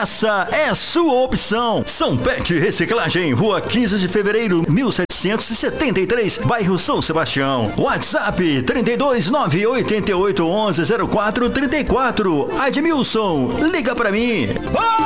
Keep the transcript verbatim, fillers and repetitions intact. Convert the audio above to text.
essa é sua opção. São Pet Reciclagem, Rua quinze de Fevereiro, mil setecentos e setenta e três, bairro São Sebastião. WhatsApp trinta e dois, nove oito oito, onze, zero quatro trinta e quatro. Admilson, liga pra mim.